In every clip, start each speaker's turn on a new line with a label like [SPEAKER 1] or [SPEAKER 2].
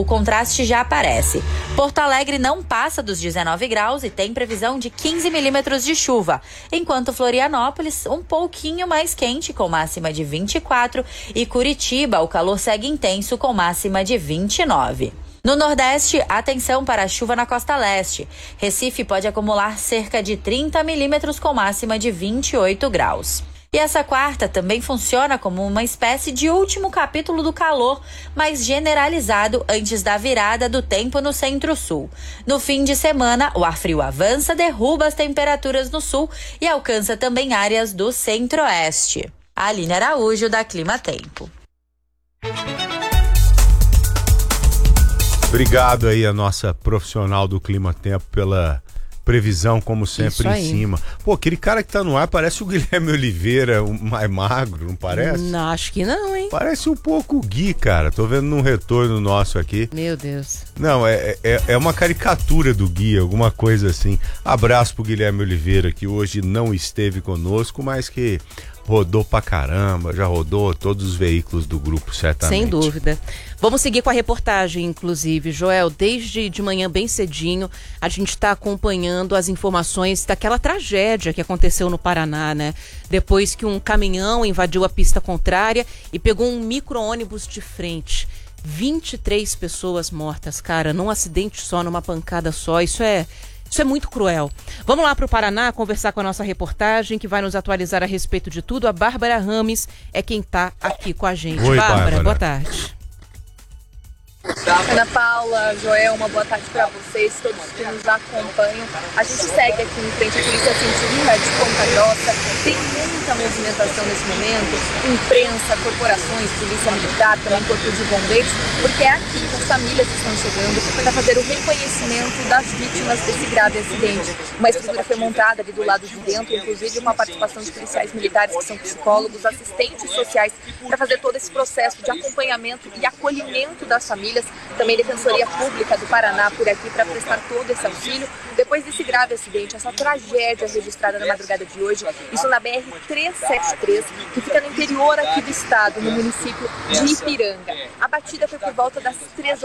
[SPEAKER 1] contraste já aparece. Porto Alegre não passa dos 19 graus e tem previsão de 15 milímetros de chuva, enquanto Florianópolis um pouquinho mais quente, com máxima de 24, e Curitiba o calor segue intenso com máxima de 29. No Nordeste, atenção para a chuva na costa leste. Recife pode acumular cerca de 30 milímetros com máxima de 28 graus. E essa quarta também funciona como uma espécie de último capítulo do calor, mais generalizado antes da virada do tempo no centro-sul. No fim de semana, o ar frio avança, derruba as temperaturas no sul e alcança também áreas do centro-oeste. Aline Araújo, da Clima Tempo.
[SPEAKER 2] Obrigado aí a nossa profissional do Clima Tempo pela previsão, como sempre, em cima. Pô, aquele cara que tá no ar parece o Guilherme Oliveira, o mais magro, não parece?
[SPEAKER 3] Não, acho que não, hein?
[SPEAKER 2] Parece um pouco o Gui, cara. Tô vendo num retorno nosso aqui.
[SPEAKER 3] Meu Deus.
[SPEAKER 2] Não, é uma caricatura do Gui, alguma coisa assim. Abraço pro Guilherme Oliveira, que hoje não esteve conosco, mas que rodou pra caramba, já rodou todos os veículos do grupo, certamente.
[SPEAKER 3] Sem dúvida. Vamos seguir com a reportagem, inclusive. Joel, desde de manhã bem cedinho, a gente está acompanhando as informações daquela tragédia que aconteceu no Paraná, né? Depois que um caminhão invadiu a pista contrária e pegou um micro-ônibus de frente. 23 pessoas mortas, cara, num acidente só, numa pancada só. Isso é muito cruel. Vamos lá para o Paraná conversar com a nossa reportagem, que vai nos atualizar a respeito de tudo. A Bárbara Rames é quem está aqui com a gente.
[SPEAKER 2] Oi,
[SPEAKER 3] Bárbara, boa tarde.
[SPEAKER 4] Ana Paula, Joel, uma boa tarde para vocês, todos que nos acompanham. A gente segue aqui em frente à Polícia Científica de Ponta Grossa. Tem muita movimentação nesse momento, imprensa, corporações, polícia militar, também corpo de bombeiros, porque é aqui que as famílias estão chegando para fazer o reconhecimento das vítimas desse grave acidente. Uma estrutura foi montada ali do lado de dentro, inclusive uma participação de policiais militares que são psicólogos, assistentes sociais, para fazer todo esse processo de acompanhamento e acolhimento das famílias. Também Defensoria Pública do Paraná por aqui para prestar todo esse auxílio. Depois desse grave acidente, essa tragédia registrada na madrugada de hoje, isso na BR-373, que fica no interior aqui do estado, no município de Ipiranga. A batida foi por volta das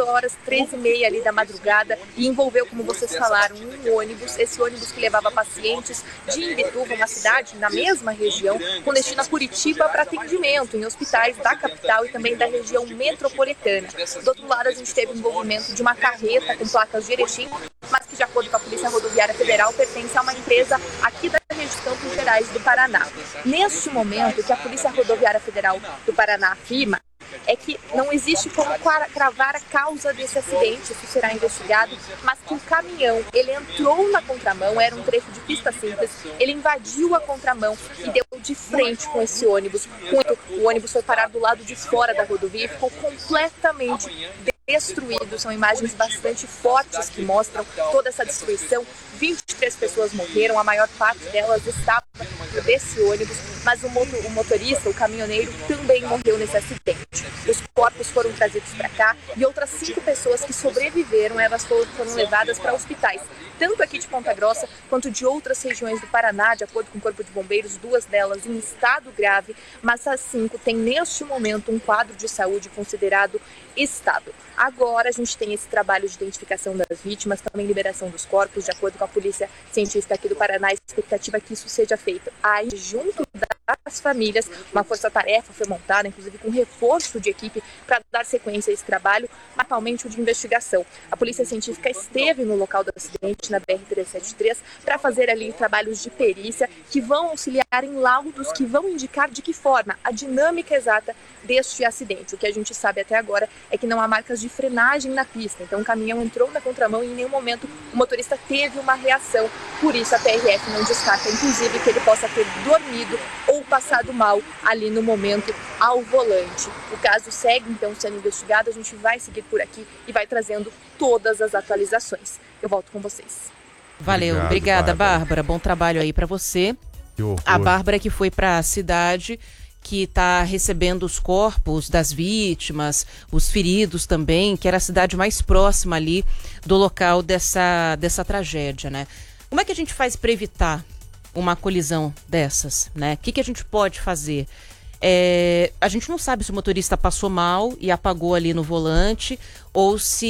[SPEAKER 4] 13h ali da madrugada e envolveu, como vocês falaram, um ônibus, esse ônibus que levava pacientes de Imbituva, uma cidade na mesma região, com destino a Curitiba para atendimento em hospitais da capital e também da região metropolitana. Do outro lado, a gente teve envolvimento de uma carreta com placas de Erechim, mas que, de acordo com a Polícia Rodoviária Federal, pertence a uma empresa aqui da região Campos Gerais do Paraná. Neste momento, o que a Polícia Rodoviária Federal do Paraná afirma é que não existe como cravar a causa desse acidente, isso será investigado, mas que o caminhão, ele entrou na contramão, era um trecho de pista simples, ele invadiu a contramão e deu de frente com esse ônibus. O ônibus foi parar do lado de fora da rodovia e ficou completamente destruído. São imagens bastante fortes que mostram toda essa destruição. 23 pessoas morreram, a maior parte delas estava dentro desse ônibus, mas o motorista, o caminhoneiro, também morreu nesse acidente. Os corpos foram trazidos para cá e outras 5 pessoas que sobreviveram, elas foram levadas para hospitais, tanto aqui de Ponta Grossa quanto de outras regiões do Paraná. De acordo com o Corpo de Bombeiros, 2 delas em estado grave, mas as 5 têm neste momento um quadro de saúde considerado estável. Agora a gente tem esse trabalho de identificação das vítimas, também liberação dos corpos. De acordo com a Polícia Científica aqui do Paraná, a expectativa é que isso seja feito aí junto das famílias. Uma força-tarefa foi montada, inclusive com reforço de equipe, para dar sequência a esse trabalho, atualmente o de investigação. A Polícia Científica esteve no local do acidente, na BR-373, para fazer ali trabalhos de perícia que vão auxiliar em laudos que vão indicar de que forma a dinâmica exata deste acidente. O que a gente sabe até agora é que não há marcas de frenagem na pista, então o caminhão entrou na contramão e em nenhum momento o motorista teve uma reação. Por isso a PRF não descarta, inclusive, que ele possa ter dormido ou passado mal ali no momento ao volante. O caso segue então sendo investigado, a gente vai seguir por aqui e vai trazendo todas as atualizações. Eu volto com vocês.
[SPEAKER 3] Valeu, obrigada, Bárbara. Bom trabalho aí para você. A Bárbara que foi para a cidade que está recebendo os corpos das vítimas, os feridos também, que era a cidade mais próxima ali do local dessa tragédia, né? Como é que a gente faz para evitar uma colisão dessas, né? O que a gente pode fazer? A gente não sabe se o motorista passou mal e apagou ali no volante ou se